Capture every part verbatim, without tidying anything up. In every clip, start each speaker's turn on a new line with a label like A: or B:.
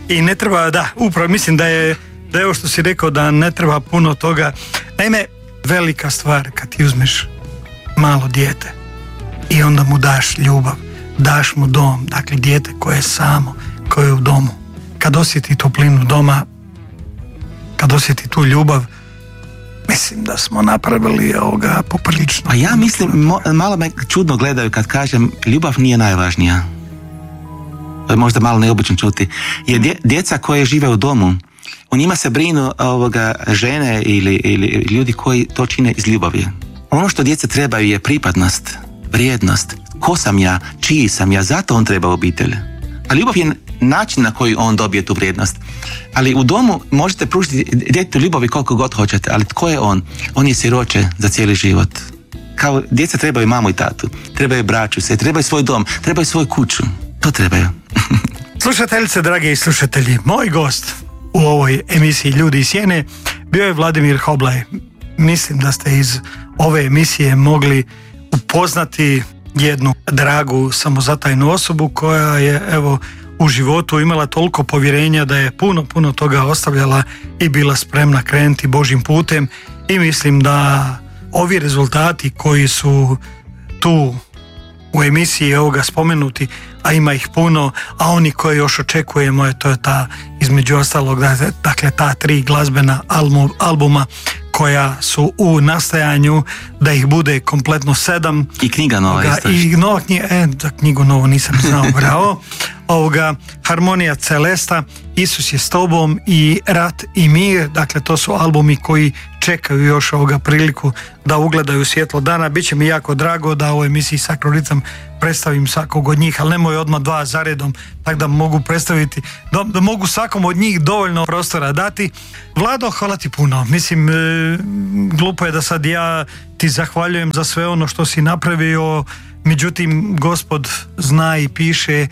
A: i ne treba, da, upravo mislim da je, da je ovo što si rekao, da ne treba puno toga. Naime, velika stvar kad ti uzmeš malo dijete i onda mu daš ljubav, daš mu dom, dakle dijete koje je samo, koje je u domu, kad osjeti toplinu doma, kad osjeti tu ljubav, mislim da smo napravili ovoga poprilično.
B: A ja mislim, mo, malo me čudno gledaju kad kažem ljubav nije najvažnija. Možda malo neobično čuti. Jer dje, djeca koje žive u domu, u njima se brinu ovoga žene ili, ili ljudi koji to čine iz ljubavi. Ono što djeca trebaju je pripadnost, vrijednost. Ko sam ja, čiji sam ja, zato on treba obitelj. A ljubav je način na koji on dobije tu vrijednost. Ali u domu možete pružiti djetetu ljubavi koliko god hoćete, ali tko je on? On je siroče za cijeli život. Kao djeca trebaju mamu i tatu, trebaju braću se, trebaju svoj dom, trebaju svoju kuću. To trebaju.
A: Slušateljice, drage i slušatelji, moj gost u ovoj emisiji Ljudi iz sjene bio je Vladimir Hoblaj. Mislim da ste iz ove emisije mogli upoznati jednu dragu, samozatajnu osobu koja je, evo, u životu imala toliko povjerenja da je puno, puno toga ostavljala i bila spremna krenuti Božjim putem, i mislim da ovi rezultati koji su tu u emisiji ovoga spomenuti, a ima ih puno, a oni koje još očekujemo je to je ta, između ostalog, dakle ta tri glazbena album, albuma koja su u nastajanju, da ih bude kompletno sedam.
B: I knjiga nova isto.
A: I nova knjiga, e, za knjigu novu nisam znao, bravo. Ovoga, Harmonija Celesta, Isus je s tobom i Rat i mir, dakle to su albumi koji čekaju još ovoga priliku da ugledaju svjetlo dana. Biće mi jako drago da u emisiji Sakro Ritam predstavim svakog od njih, ali nemoj odmah dva zaredom, tako da mogu predstaviti, da, da mogu svakom od njih dovoljno prostora dati. Vlado, hvala ti puno. Mislim, e, glupo je da sad ja ti zahvaljujem za sve ono što si napravio, međutim, Gospod zna i piše,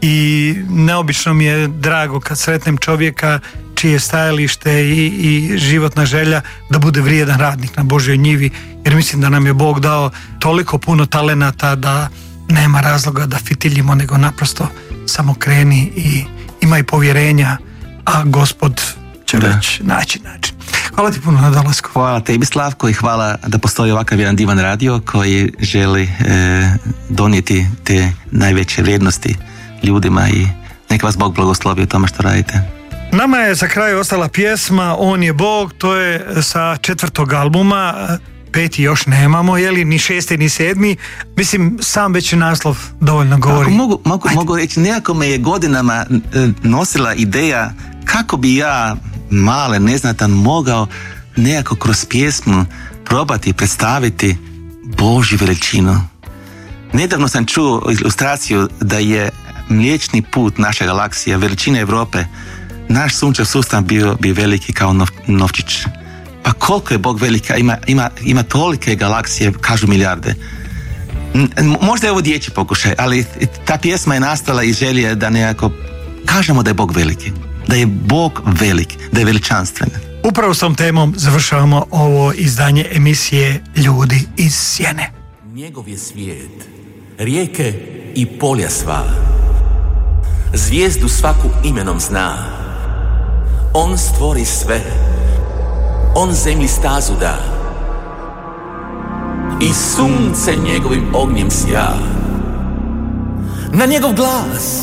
A: i neobično mi je drago kad sretnem čovjeka čije stajalište i, i životna želja da bude vrijedan radnik na Božjoj njivi, jer mislim da nam je Bog dao toliko puno talenata da nema razloga da fitiljimo, nego naprosto samo kreni i imaj povjerenja, a Gospod će da. već naći način. Hvala ti puno na dolasku.
B: Hvala tebi, Slavko, i hvala da postoji ovakav jedan divan radio koji želi e, donijeti te najveće vrijednosti ljudima, i neka vas Bog blagoslovi u tome što radite.
A: Nama je za kraj ostala pjesma On je Bog, to je sa četvrtog albuma, peti još nemamo, jeli, ni šesti ni sedmi, mislim sam već naslov dovoljno govori.
B: Ako mogu, mogu, mogu reći, nekako me je godinama nosila ideja kako bi ja, male, neznatan, mogao nekako kroz pjesmu probati predstaviti Božju veličinu. Nedavno sam čuo ilustraciju da je Mliječni put naše galaksije, veličine Europe, naš sunčev sustav bio bi veliki kao nov, novčić. Pa koliko je Bog velika, ima, ima, ima tolike galaksije, kažu milijarde. Možda je ovo dječji pokušaj, ali ta pjesma je nastala iz želje da nekako kažemo da je Bog veliki, da je Bog velik, da je veličanstven.
A: Upravo s tom temom završavamo ovo izdanje emisije Ljudi iz sjene.
C: Njegov je svijet, rijeke i polja sva, zvijezdu svaku imenom zna. On stvori sve, on zemlji stazu da, i sunce njegovim ognjem sja. Na njegov glas